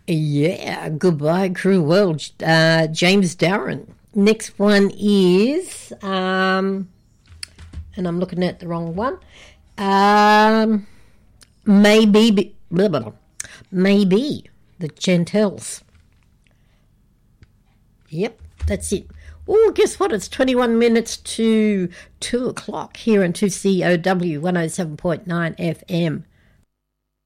Yeah, goodbye, cruel world. James Darren. Next one is, and I'm looking at the wrong one. Maybe the Gentils. Yep, that's it. Oh, guess what? It's 21 minutes to 2 o'clock here on 2COW 107.9 FM.